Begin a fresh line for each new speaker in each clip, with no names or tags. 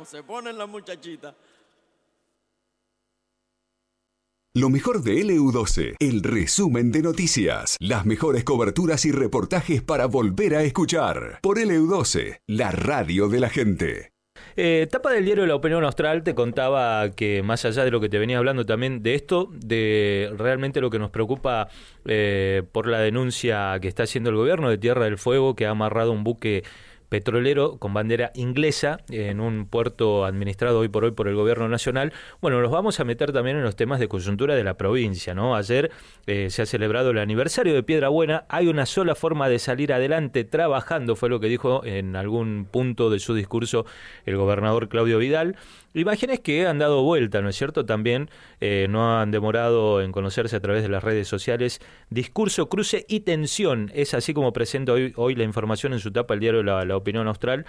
como se ponen las muchachitas.
Lo mejor de LU12, el resumen de noticias, las mejores coberturas y reportajes para volver a escuchar. Por LU12, la radio de la gente.
Tapa del diario La Opinión Austral te contaba que más allá de lo que te venía hablando también de esto, de realmente lo que nos preocupa por la denuncia que está haciendo el gobierno de Tierra del Fuego, que ha amarrado un buque petrolero con bandera inglesa en un puerto administrado hoy por el gobierno nacional. Bueno, nos vamos a meter también en los temas de coyuntura de la provincia, ¿no? Ayer se ha celebrado el aniversario de Piedrabuena. Hay una sola forma de salir adelante trabajando, fue lo que dijo en algún punto de su discurso el gobernador Claudio Vidal. Imágenes que han dado vuelta, ¿no es cierto? También no han demorado en conocerse a través de las redes sociales. Discurso, cruce y tensión. Es así como presenta hoy la información en su tapa el diario La Opinión Austral.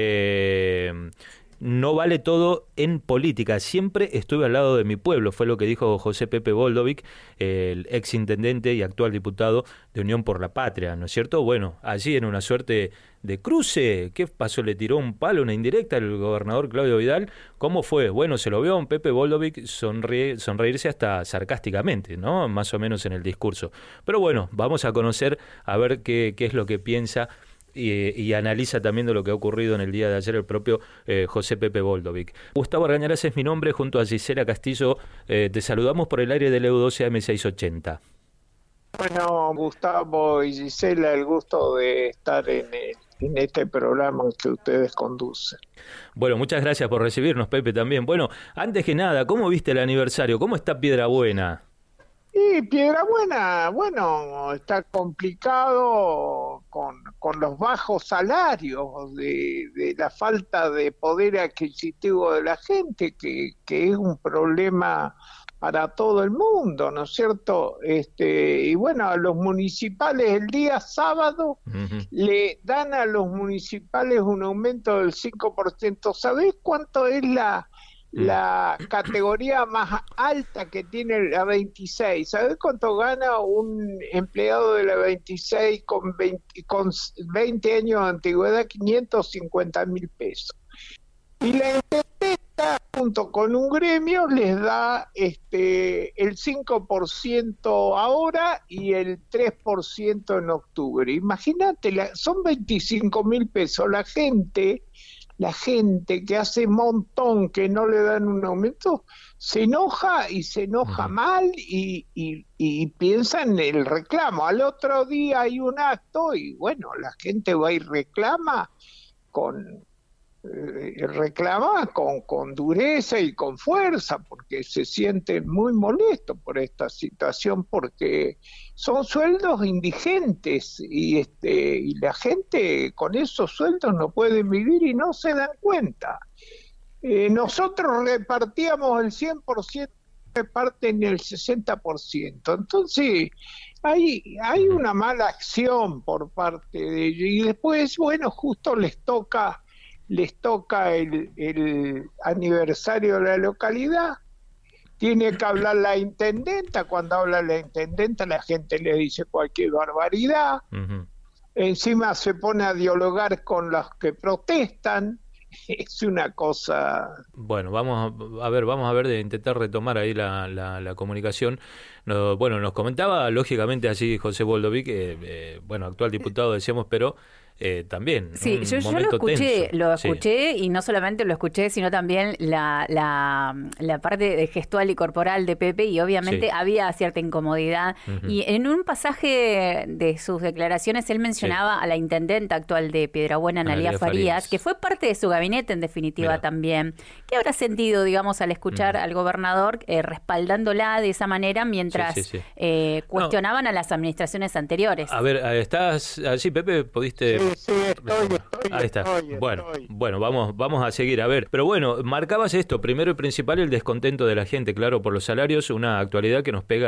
No vale todo en política. Siempre estuve al lado de mi pueblo, fue lo que dijo José Pepe Boldovic, el ex intendente y actual diputado de Unión por la Patria, ¿no es cierto? Bueno, allí en una suerte de cruce, ¿qué pasó? ¿Le tiró un palo, una indirecta al gobernador Claudio Vidal? ¿Cómo fue? Bueno, se lo vio a un Pepe Boldovic sonreírse hasta sarcásticamente, ¿no? Más o menos en el discurso. Pero bueno, vamos a conocer, a ver qué es lo que piensa y analiza también de lo que ha ocurrido en el día de ayer el propio José Pepe Boldovic. Gustavo Argañarás es mi nombre, junto a Gisela Castillo, te saludamos por el aire del EU12 AM680.
Bueno, Gustavo y Gisela, el gusto de estar en este programa que ustedes conducen.
Bueno, muchas gracias por recibirnos, Pepe, también. Bueno, antes que nada, ¿cómo viste el aniversario? ¿Cómo está Piedrabuena?
Y Piedrabuena, bueno, está complicado con los bajos salarios, de la falta de poder adquisitivo de la gente, que es un problema para todo el mundo, ¿no es cierto? Y bueno, a los municipales el día sábado le dan a los municipales un aumento del 5%. ¿Sabés cuánto es la categoría más alta que tiene la 26? ¿Sabés cuánto gana un empleado de la 26 con 20 años de antigüedad? 550.000 pesos. Y la intendenta, junto con un gremio, les da el 5% ahora y el 3% en octubre. Imagínate, son 25.000 pesos. La gente que hace montón que no le dan un aumento, se enoja y se enoja mal y piensa en el reclamo. Al otro día hay un acto y bueno, la gente va y reclama con dureza y con fuerza, porque se sienten muy molestos por esta situación, porque son sueldos indigentes y la gente con esos sueldos no puede vivir y no se dan cuenta. Nosotros repartíamos el 100%, reparten el 60%, entonces hay una mala acción por parte de ellos, y después, bueno, justo les toca el aniversario de la localidad, tiene que hablar la intendenta. Cuando habla la intendenta la gente le dice cualquier barbaridad, encima se pone a dialogar con los que protestan. Es una cosa.
Bueno, vamos a ver de intentar retomar ahí la comunicación. Bueno, nos comentaba lógicamente así José Boldovic, bueno, actual diputado decíamos, pero también
sí, yo lo escuché y no solamente lo escuché, sino también la parte de gestual y corporal de Pepe, y obviamente había cierta incomodidad. Y en un pasaje de sus declaraciones él mencionaba a la intendenta actual de Piedrabuena, Analía Farías, que fue parte de su gabinete en definitiva también. ¿Qué habrá sentido, digamos, al escuchar al gobernador respaldándola de esa manera mientras cuestionaban a las administraciones anteriores?
A ver, ¿estás allí, Pepe? ¿Pudiste...?
Sí, estoy.
Ahí está. Bueno, vamos a seguir. A ver, pero bueno, marcabas esto, primero y principal, el descontento de la gente, claro, por los salarios, una actualidad que nos pega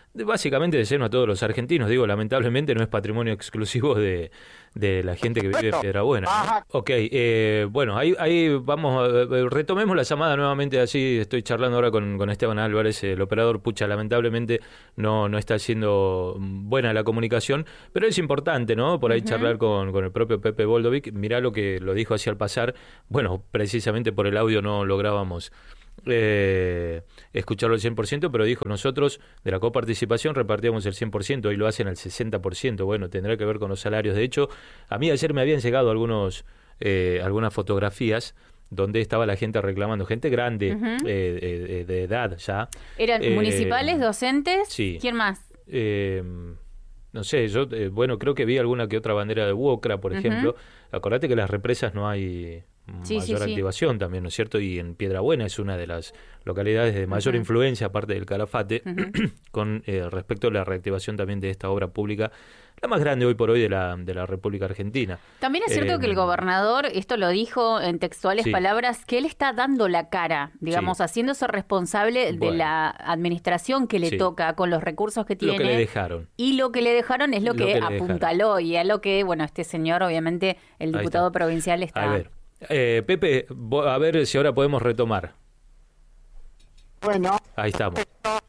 básicamente de lleno a todos los argentinos. Digo, lamentablemente no es patrimonio exclusivo de la gente que vive en Piedrabuena, ¿no? Ok, bueno, ahí vamos, retomemos la llamada nuevamente, así estoy charlando ahora con Esteban Álvarez, el operador. Pucha, lamentablemente no está siendo buena la comunicación, pero es importante, ¿no? Por ahí charlar con el propio Pepe Boldovic. Mirá lo que lo dijo así al pasar. Bueno, precisamente por el audio no lográbamos escucharlo al 100%, pero dijo, nosotros de la coparticipación repartíamos el 100%, hoy lo hacen al 60%. Bueno, tendrá que ver con los salarios. De hecho, a mí ayer me habían llegado algunas fotografías donde estaba la gente reclamando, gente grande, de edad ya.
¿Eran municipales, docentes?
Sí.
¿Quién más?
No sé, yo, bueno, creo que vi alguna que otra bandera de UOCRA, por ejemplo. Acordate que las represas no hay mayor activación también, ¿no es cierto? Y en Piedrabuena es una de las localidades de mayor influencia, aparte del Calafate, con respecto a la reactivación también de esta obra pública, la más grande hoy por hoy de la República Argentina.
También es cierto que el gobernador, esto lo dijo en textuales palabras, que él está dando la cara, digamos, haciéndose responsable de la administración que le toca con los recursos que tiene.
Lo que le dejaron.
Y lo que le dejaron es lo que apuntaló y a lo que, bueno, este señor, obviamente, el diputado provincial está...
A ver. Pepe, a ver si ahora podemos retomar.
Bueno.
Ahí estamos.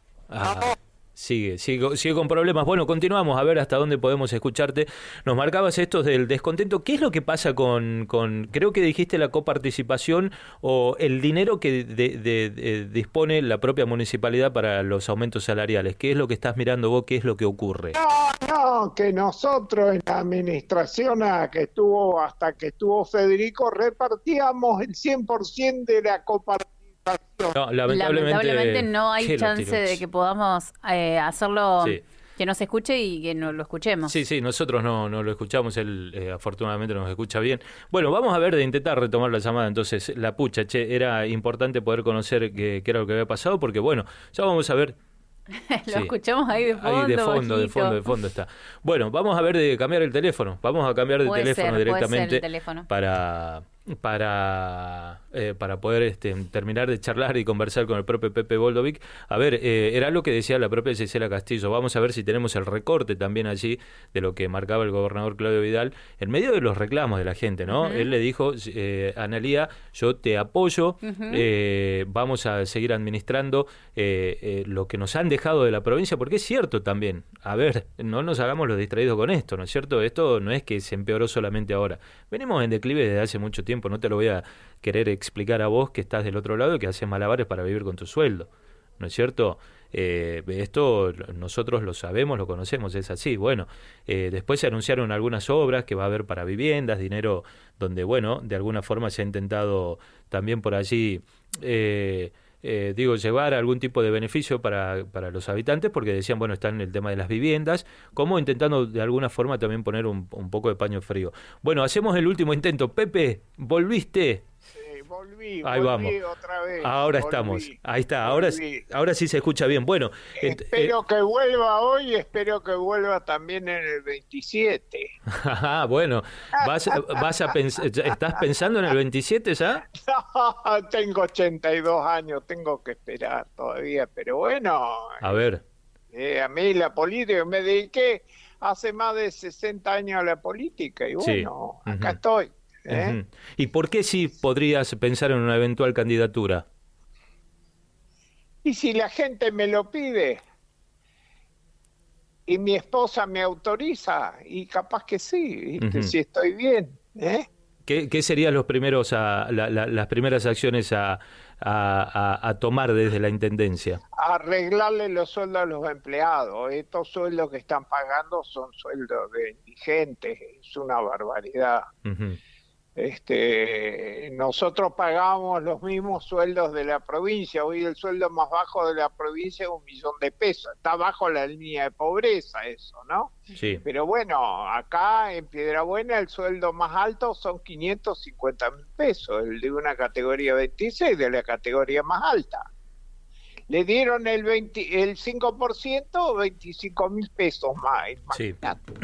Sigue con problemas. Bueno, continuamos a ver hasta dónde podemos escucharte. Nos marcabas esto del descontento. ¿Qué es lo que pasa con creo que dijiste la coparticipación o el dinero que dispone la propia municipalidad para los aumentos salariales? ¿Qué es lo que estás mirando vos? ¿Qué es lo que ocurre?
No, que nosotros en la administración hasta que estuvo Federico repartíamos el 100% de la coparticipación.
No, lamentablemente
no hay chance de que podamos hacerlo, que nos escuche y que no lo escuchemos.
Sí, nosotros no lo escuchamos, él afortunadamente nos escucha bien. Bueno, vamos a ver de intentar retomar la llamada entonces. La pucha, era importante poder conocer qué era lo que había pasado, porque bueno, ya vamos a ver.
Lo escuchamos ahí de fondo.
Ahí de fondo está. Bueno, vamos a ver de cambiar el teléfono. Vamos a cambiar de teléfono directamente para poder terminar de charlar y conversar con el propio Pepe Boldovic. A ver, era lo que decía la propia Gisela Castillo. Vamos a ver si tenemos el recorte también allí de lo que marcaba el gobernador Claudio Vidal en medio de los reclamos de la gente, ¿no? Él le dijo, Analía, yo te apoyo, vamos a seguir administrando lo que nos han dejado de la provincia, porque es cierto también. A ver, no nos hagamos los distraídos con esto, ¿no es cierto? Esto no es que se empeoró solamente ahora. Venimos en declive desde hace mucho tiempo. No te lo voy a querer explicar a vos que estás del otro lado y que haces malabares para vivir con tu sueldo, ¿no es cierto? Esto nosotros lo sabemos, lo conocemos, es así. Bueno, después se anunciaron algunas obras que va a haber para viviendas, dinero donde, bueno, de alguna forma se ha intentado también por allí... llevar algún tipo de beneficio para los habitantes, porque decían, bueno, está en el tema de las viviendas, como intentando de alguna forma también poner un poco de paño frío. Bueno, hacemos el último intento. Pepe, ¿volviste?
Sí, volví
vamos.
Otra vez.
Ahora estamos. Ahí está, ahora sí se escucha bien. Bueno,
espero que vuelva hoy, espero que vuelva también en el 27.
Bueno, ¿estás pensando en el 27 ya?
No, tengo 82 años, tengo que esperar todavía, pero bueno.
A ver.
A mí la política, me dediqué hace más de 60 años a la política y bueno, acá estoy.
¿Y por qué sí podrías pensar en una eventual candidatura?
Y si la gente me lo pide y mi esposa me autoriza, y capaz que sí, si estoy bien.
¿Qué serían los primeros las primeras acciones a tomar desde la Intendencia?
Arreglarle los sueldos a los empleados. Estos sueldos que están pagando son sueldos de indigentes, es una barbaridad. Nosotros pagamos los mismos sueldos de la provincia. Hoy el sueldo más bajo de la provincia es 1 millón de pesos. Está bajo la línea de pobreza eso, ¿no?
Sí.
Pero bueno, acá en Piedrabuena el sueldo más alto son 550.000 pesos, el de una categoría 26 de la categoría más alta. Le dieron el 5%, 25.000 pesos más.
Sí.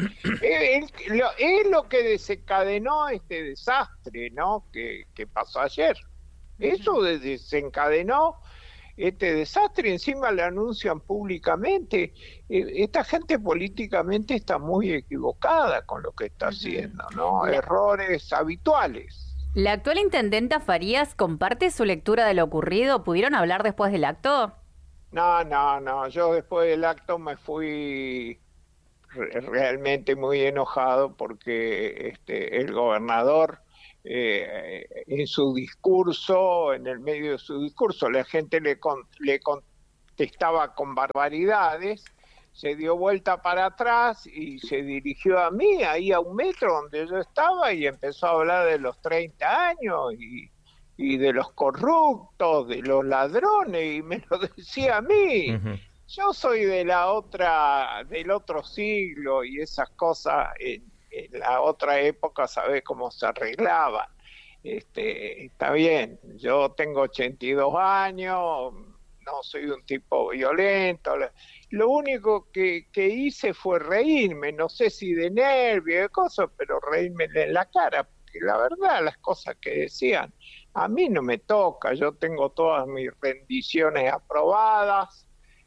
Es lo que desencadenó este desastre, ¿no? Que pasó ayer. Eso desencadenó este desastre, encima le anuncian públicamente. Esta gente políticamente está muy equivocada con lo que está haciendo, ¿no? Errores habituales.
¿La actual intendenta Farías comparte su lectura de lo ocurrido? ¿Pudieron hablar después del acto?
No, yo después del acto me fui realmente muy enojado porque el gobernador en su discurso, en el medio de su discurso, la gente le contestaba con barbaridades, se dio vuelta para atrás y se dirigió a mí, ahí a 1 metro donde yo estaba, y empezó a hablar de los 30 años y de los corruptos, de los ladrones, y me lo decía a mí. Uh-huh. Yo soy del otro siglo, y esas cosas en la otra época, ¿sabés cómo se arreglaban? Está bien, yo tengo 82 años, no soy un tipo violento. Lo único que hice fue reírme, no sé si de nervio, de cosas, pero reírme en la cara, porque la verdad, las cosas que decían, a mí no me toca. Yo tengo todas mis rendiciones aprobadas,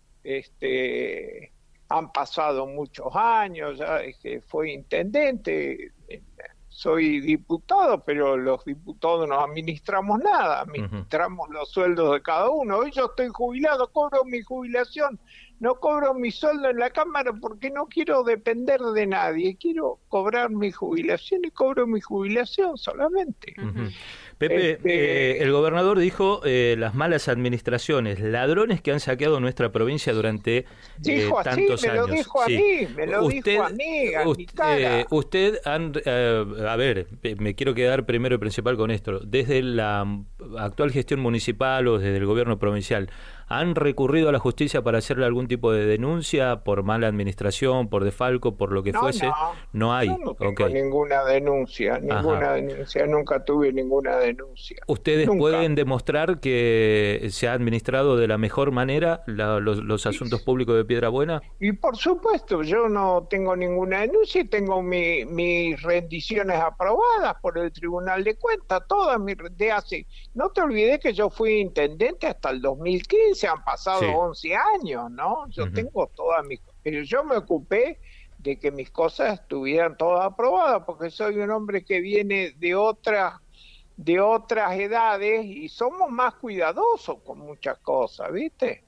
han pasado muchos años, ya fui intendente, soy diputado, pero los diputados no administramos nada, administramos los sueldos de cada uno. Hoy yo estoy jubilado, cobro mi jubilación, no cobro mi sueldo en la Cámara porque no quiero depender de nadie, quiero cobrar mi jubilación y cobro mi jubilación solamente.
Pepe, el gobernador dijo las malas administraciones, ladrones que han saqueado nuestra provincia durante tantos años.
Me lo dijo a mí, a mi cara.
Usted, a ver, me quiero quedar primero y principal con esto. Desde la actual gestión municipal o desde el gobierno provincial, ¿han recurrido a la justicia para hacerle algún tipo de denuncia por mala administración, por desfalco, por lo que fuese? No hay.
No tengo ninguna denuncia, nunca tuve ninguna denuncia.
¿Ustedes pueden demostrar que se ha administrado de la mejor manera los asuntos públicos de Piedrabuena?
Y por supuesto, yo no tengo ninguna denuncia y tengo mis rendiciones aprobadas por el Tribunal de Cuentas, todas de hace. No te olvides que yo fui intendente hasta el 2015, han pasado 11 años, ¿no? Yo tengo todas mis... Pero yo me ocupé de que mis cosas estuvieran todas aprobadas, porque soy un hombre que viene de otras edades y somos más cuidadosos con muchas cosas, ¿viste?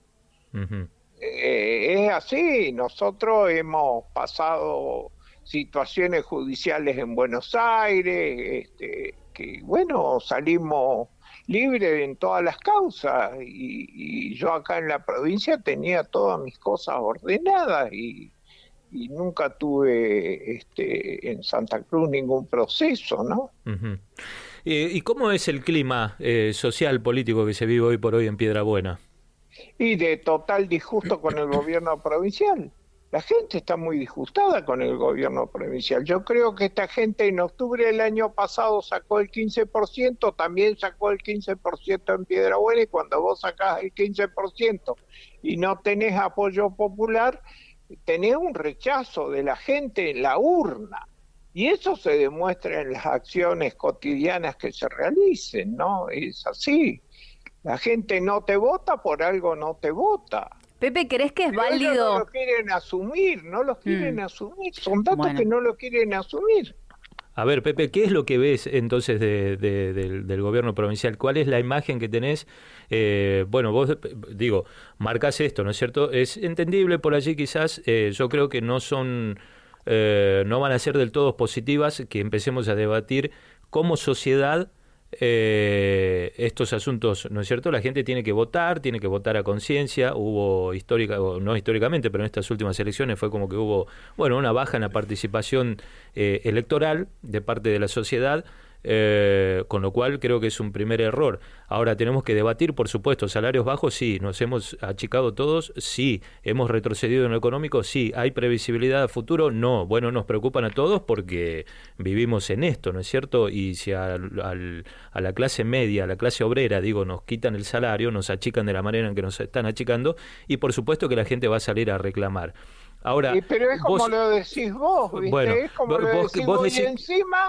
Es así, nosotros hemos pasado situaciones judiciales en Buenos Aires, que bueno, salimos libres en todas las causas, y yo acá en la provincia tenía todas mis cosas ordenadas y nunca tuve en Santa Cruz ningún proceso, ¿no?
¿Y cómo es el clima social, político que se vive hoy por hoy en Piedrabuena?
Y de total disgusto con el gobierno provincial. La gente está muy disgustada con el gobierno provincial. Yo creo que esta gente en octubre del año pasado sacó el 15%, también sacó el 15% en Piedrabuena, y cuando vos sacás el 15% y no tenés apoyo popular, tenés un rechazo de la gente en la urna. Y eso se demuestra en las acciones cotidianas que se realicen, ¿no? Es así. La gente no te vota, por algo no te vota.
Pepe, ¿crees que es
pero
válido?
No lo quieren asumir, no los quieren asumir. Son datos que no lo quieren asumir.
A ver, Pepe, ¿qué es lo que ves entonces del gobierno provincial? ¿Cuál es la imagen que tenés? Bueno, vos, marcás esto, ¿no es cierto? Es entendible por allí quizás, yo creo que no van a ser del todo positivas que empecemos a debatir como sociedad estos asuntos, ¿no es cierto? La gente tiene que votar a conciencia. Hubo no históricamente, pero en estas últimas elecciones fue como que hubo, una baja en la participación electoral de parte de la sociedad. Con lo cual creo que es un primer error. Ahora tenemos que debatir, por supuesto, salarios bajos, sí, nos hemos achicado todos, sí, hemos retrocedido en lo económico, sí, hay previsibilidad a futuro, no, nos preocupan a todos porque vivimos en esto, ¿no es cierto? Y si a la clase media, a la clase obrera, nos quitan el salario, nos achican de la manera en que nos están achicando, y por supuesto que la gente va a salir a reclamar. Ahora,
pero es como lo decís vos, ¿viste? Es como lo decís vos, y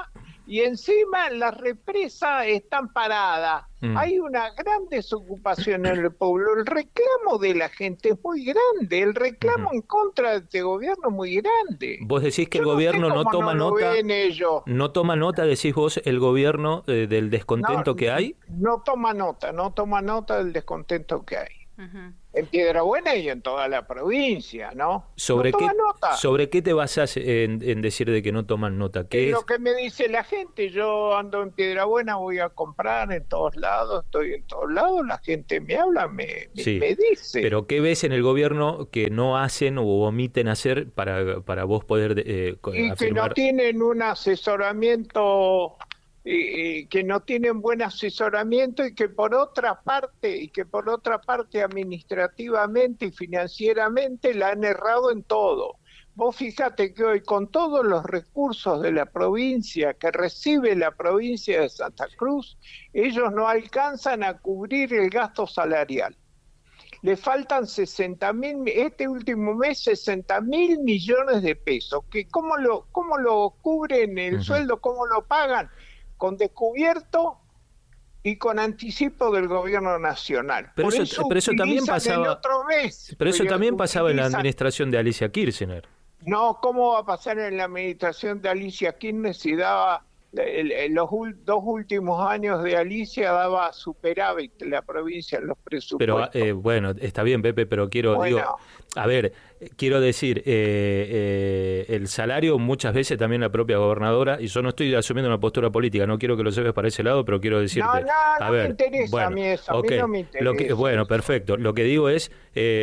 y encima las represas están paradas. Hay una gran desocupación en el pueblo. El reclamo de la gente es muy grande. El reclamo en contra de este gobierno es muy grande.
Vos decís que el gobierno no toma nota. No toma nota, decís vos, el gobierno del descontento que hay.
No toma nota del descontento que hay. En Piedrabuena y en toda la provincia, ¿no?
¿Sobre qué te basás en decir de que no toman nota? ¿Qué es
lo que me dice la gente? Yo ando en Piedrabuena, voy a comprar en todos lados, estoy en todos lados, la gente me habla, me dice.
Pero ¿qué ves en el gobierno que no hacen o omiten hacer para vos poder
afirmar? Que no tienen un asesoramiento... que no tienen buen asesoramiento y que por otra parte administrativamente y financieramente la han errado en todo. Vos fíjate que hoy con todos los recursos de la provincia que recibe la provincia de Santa Cruz, ellos no alcanzan a cubrir el gasto salarial. Le faltan 60.000, este último mes 60.000 millones de pesos. Que ¿cómo lo cubren el sueldo? ¿Cómo lo pagan? Con descubierto y con anticipo del gobierno nacional.
Pero eso también pasaba. Pero eso también pasaba en la administración de Alicia Kirchner.
No, ¿cómo va a pasar en la administración de Alicia Kirchner si daba los dos últimos años de Alicia daba superávit la provincia en los presupuestos?
Pero bueno, está bien, Pepe, pero quiero decir, el salario muchas veces también la propia gobernadora, y yo no estoy asumiendo una postura política, no quiero que lo lleves para ese lado, pero quiero decirte...
No me interesa a mí eso, a mí no me interesa.
Bueno, perfecto. Lo que digo es,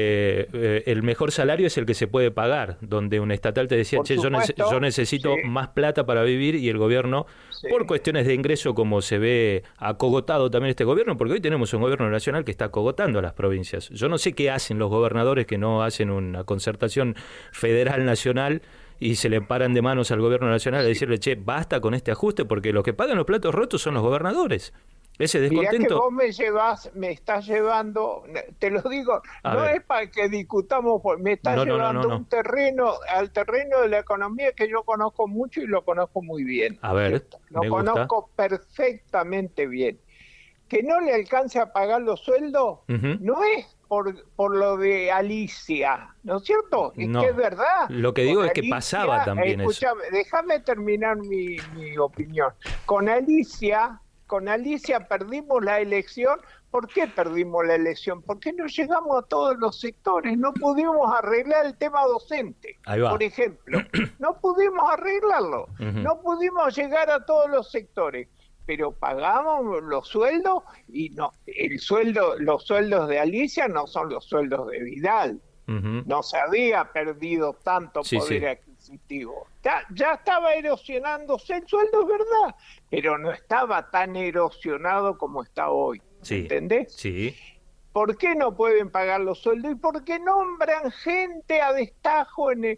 el mejor salario es el que se puede pagar, donde un estatal te decía, yo necesito más plata para vivir, y el gobierno, por cuestiones de ingreso, como se ve acogotado también este gobierno, porque hoy tenemos un gobierno nacional que está acogotando a las provincias. Yo no sé qué hacen los gobernadores que no hacen una concertación federal nacional y se le paran de manos al gobierno nacional a decirle, basta con este ajuste, porque los que pagan los platos rotos son los gobernadores. Ese descontento...
Mirá que vos me estás llevando, te lo digo, es para que discutamos, me estás llevando al terreno de la economía que yo conozco mucho y lo conozco muy bien.
A ver,
lo conozco perfectamente bien. Que no le alcance a pagar los sueldos, no es por lo de Alicia, ¿no es cierto? Es que es verdad.
Lo que digo es que pasaba también eso.
Déjame terminar mi opinión. Con Alicia perdimos la elección. ¿Por qué perdimos la elección? Porque no llegamos a todos los sectores, no pudimos arreglar el tema docente, por ejemplo. No pudimos arreglarlo, no pudimos llegar a todos los sectores. Pero pagamos los sueldos y no, los sueldos de Alicia no son los sueldos de Vidal. No se había perdido tanto poder adquisitivo. Ya estaba erosionándose el sueldo, es verdad, pero no estaba tan erosionado como está hoy. ¿Entendés?
Sí.
¿Por qué no pueden pagar los sueldos? Y porque nombran gente a destajo en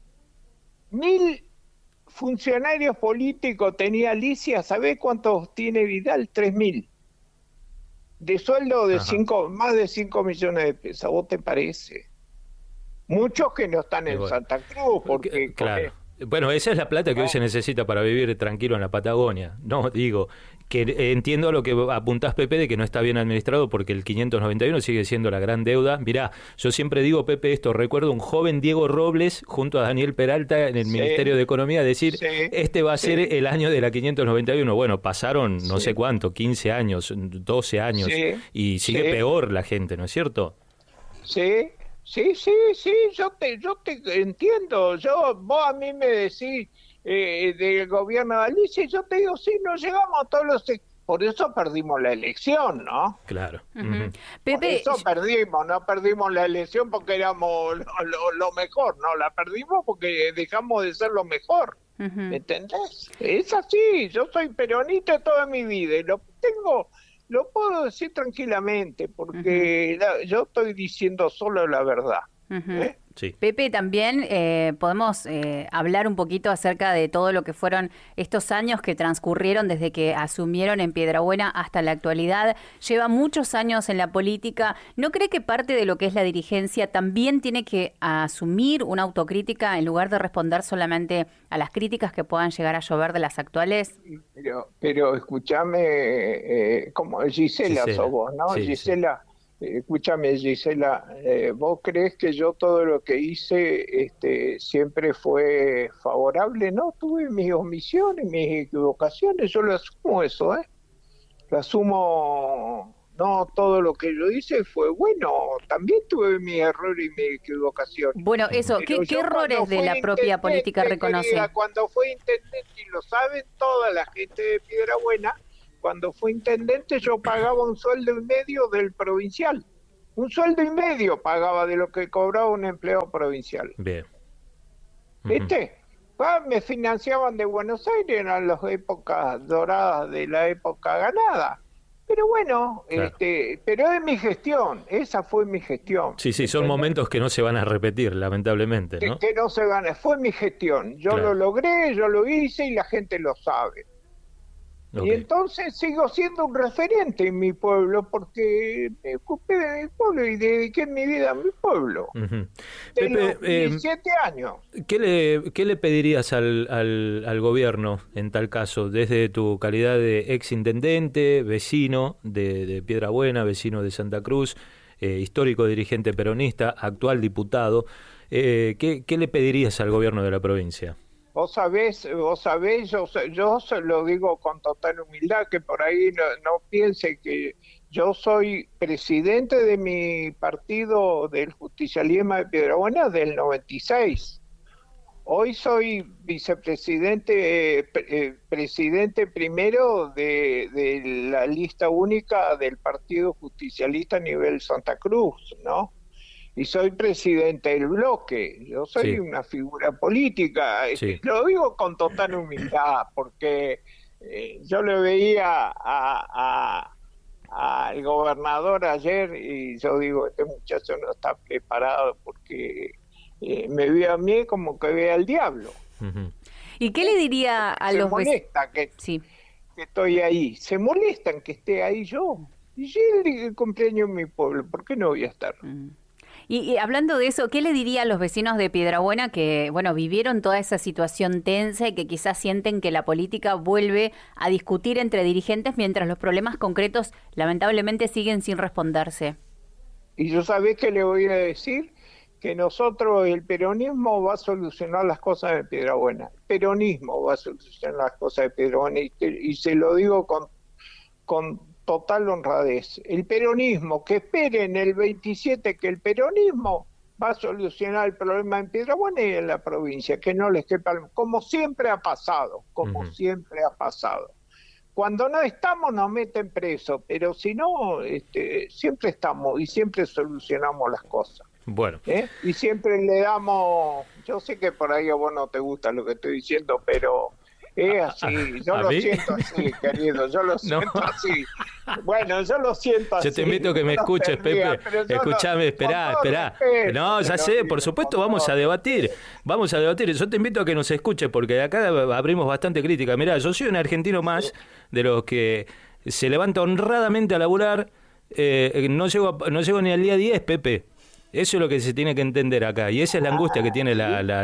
1.000 funcionarios políticos tenía Alicia. ¿Sabés cuántos tiene Vidal? 3.000. De sueldo de más de 5 millones de pesos. ¿A vos te parece? Muchos que no están en Santa Cruz, porque...
Claro. Bueno, esa es la plata que hoy se necesita para vivir tranquilo en la Patagonia. No, digo, que entiendo lo que apuntás, Pepe, de que no está bien administrado porque el 591 sigue siendo la gran deuda. Mirá, yo siempre digo, Pepe, recuerdo un joven Diego Robles junto a Daniel Peralta en el Ministerio de Economía decir, este va a ser el año de la 591. Bueno, pasaron no sé cuánto, 15 años, 12 años, y sigue peor la gente, ¿no es cierto?
Sí, yo te entiendo. Vos a mí me decís del gobierno de Alicia, y yo te digo, no llegamos a todos los... Por eso perdimos la elección, ¿no?
Claro.
Pepe,
por eso no perdimos la elección porque éramos lo mejor, no, la perdimos porque dejamos de ser lo mejor. ¿Me entendés? Es así, yo soy peronista toda mi vida y lo puedo decir tranquilamente porque yo estoy diciendo solo la verdad.
Sí.
Pepe, también podemos hablar un poquito acerca de todo lo que fueron estos años que transcurrieron desde que asumieron en Piedrabuena hasta la actualidad. Lleva muchos años en la política. ¿No cree que parte de lo que es la dirigencia también tiene que asumir una autocrítica en lugar de responder solamente a las críticas que puedan llegar a llover de las actuales?
Pero escúchame, como Gisela sos vos, ¿no?
Sí,
Gisela. Escúchame, Gisela, ¿vos crees que yo todo lo que hice siempre fue favorable? No, tuve mis omisiones, mis equivocaciones, yo lo asumo eso, Lo asumo, no todo lo que yo hice fue bueno, también tuve mis errores y mis equivocaciones.
Bueno, eso, ¿qué errores de la propia política reconoce?
Cuando fue intendente, y lo saben toda la gente de Piedrabuena, cuando fue intendente yo pagaba un sueldo y medio del provincial. Un sueldo y medio pagaba de lo que cobraba un empleado provincial.
Bien.
¿Viste? Me financiaban de Buenos Aires, eran las épocas doradas de la época ganada. Pero bueno,
claro.
Pero es mi gestión, esa fue mi gestión.
Sí, son momentos que no se van a repetir, lamentablemente, ¿no?
Que no se van a... Fue mi gestión, yo lo logré, yo lo hice y la gente lo sabe. Okay. Y entonces sigo siendo un referente en mi pueblo porque me ocupé de mi pueblo y dediqué mi vida a mi pueblo. De los 17 años.
¿Qué le pedirías al gobierno en tal caso, desde tu calidad de ex intendente, vecino de Piedrabuena, vecino de Santa Cruz, histórico dirigente peronista, actual diputado? ¿Qué le pedirías al gobierno de la provincia?
Vos sabés, yo se lo digo con total humildad, que por ahí no piense que yo soy presidente de mi partido del justicialismo de Piedrabuena del 96. Hoy soy vicepresidente, presidente primero de la lista única del Partido Justicialista a nivel Santa Cruz, ¿no? Y soy presidente del bloque, yo soy una figura política, lo digo con total humildad, porque yo le veía al gobernador ayer y yo digo, este muchacho no está preparado porque me ve a mí como que ve al diablo.
¿Y qué le diría a los vecinos?
Se molesta que estoy ahí, se molestan que esté ahí yo, y yo el cumpleaños en mi pueblo, ¿por qué no voy a estar?
Y hablando de eso, ¿qué le diría a los vecinos de Piedrabuena que, bueno, vivieron toda esa situación tensa y que quizás sienten que la política vuelve a discutir entre dirigentes mientras los problemas concretos lamentablemente siguen sin responderse?
Y yo sabés que le voy a decir que nosotros, el peronismo va a solucionar las cosas de Piedrabuena. El peronismo va a solucionar las cosas de Piedrabuena y se lo digo con total honradez. El peronismo, que espere en el 27 que el peronismo va a solucionar el problema en Piedrabuena y en la provincia, que no les quepa, como siempre ha pasado, siempre ha pasado. Cuando no estamos nos meten preso, pero si no, siempre estamos y siempre solucionamos las cosas.
Bueno.
Y siempre le damos, yo sé que por ahí a vos no te gusta lo que estoy diciendo, pero es así, yo lo siento así, querido, yo lo siento así. Bueno, yo lo siento así.
Yo te invito a que me escuches, Pepe. Escúchame, esperá. No, ya sé, por supuesto, vamos a debatir. Yo te invito a que nos escuches, porque de acá abrimos bastante crítica. Mirá, yo soy un argentino más de los que se levanta honradamente a laburar. No llego ni al día 10, Pepe. Eso es lo que se tiene que entender acá, y esa es la angustia que tienen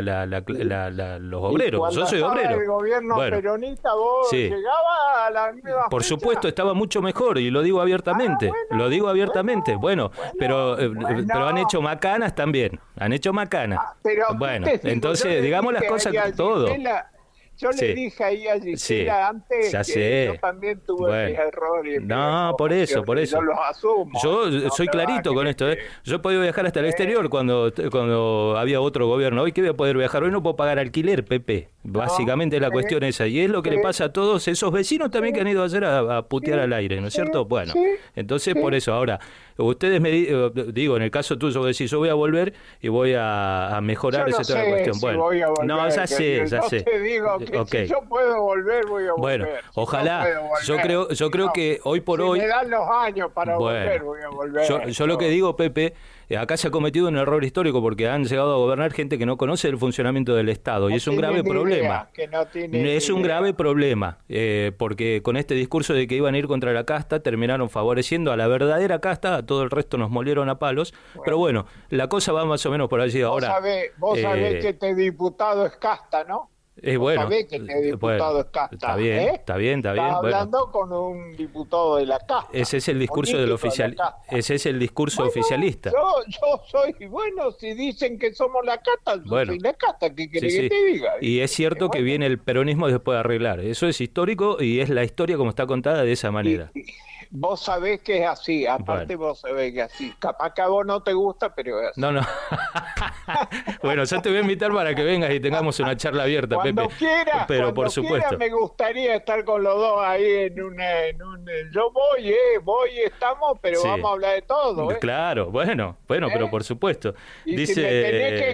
los obreros. Yo soy obrero.
El gobierno peronista, vos llegabas a la misma
Por
fecha.
Supuesto, estaba mucho mejor, y lo digo abiertamente. Bueno, pero han hecho macanas también. Han hecho macanas. Bueno, entonces, digamos las cosas todo.
Yo le dije ahí a Gisela antes que yo también tuve mis errores.
No, por eso.
Yo los asumo.
Yo soy clarito con esto. Yo he podido viajar hasta el exterior cuando había otro gobierno. Hoy que voy a poder viajar. Hoy no puedo pagar alquiler, Pepe. Básicamente la cuestión esa. Y es lo que le pasa a todos esos vecinos también que han ido ayer a putear al aire, ¿no es cierto? Bueno, entonces por eso. Ahora, ustedes digo, en el caso tuyo, decís, yo voy a volver y voy a mejorar esa otra cuestión.
Bueno, voy a volver,
no, ya sé.
Te digo que si yo puedo volver, voy a volver.
Bueno, ojalá. Yo creo que hoy por hoy.
Me dan los años para volver, voy a volver.
Yo lo que digo, Pepe, acá se ha cometido un error histórico porque han llegado a gobernar gente que no conoce el funcionamiento del Estado, y es un grave problema. Es un grave problema, porque con este discurso de que iban a ir contra la casta, terminaron favoreciendo a la verdadera casta, a todo el resto nos molieron a palos, pero bueno, la cosa va más o menos por allí ahora.
Vos sabés que este diputado es casta, ¿no?
Bueno,
sabés que este diputado es casta.
Está bien.
Estás hablando con un diputado de la casta.
Ese es el discurso del ese es el discurso oficialista.
Yo soy, si dicen que somos la casta, yo soy la casta, ¿qué querés que te diga?
Y es cierto que viene el peronismo después de arreglar. Eso es histórico y es la historia como está contada de esa manera.
Vos sabés que es así, aparte vos sabés que es así. Capaz que a vos no te gusta, pero es así.
No. Bueno, yo te voy a invitar para que vengas y tengamos una charla abierta,
cuando
Pepe.
Quieras,
pero por supuesto.
Me gustaría estar con los dos ahí en un yo voy, estamos, pero vamos a hablar de todo,
Claro, bueno, pero por supuesto.
Y
dice,
si me tenés que